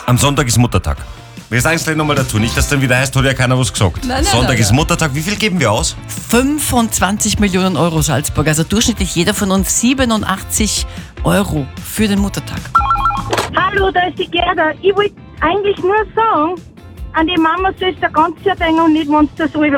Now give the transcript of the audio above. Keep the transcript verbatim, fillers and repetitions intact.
Am Sonntag ist Muttertag. Wir sagen es gleich nochmal dazu, nicht, dass dann wieder heißt, hat ja keiner was gesagt. Nein, nein, Sonntag nein, ist nein. Muttertag. Wie viel geben wir aus? fünfundzwanzig Millionen Euro Salzburg. Also durchschnittlich jeder von uns siebenundachtzig Euro für den Muttertag. Hallo, da ist die Gerda. Ich wollte eigentlich nur sagen, an die Mama sollst du ganz Jahr denken und nicht, wenn du so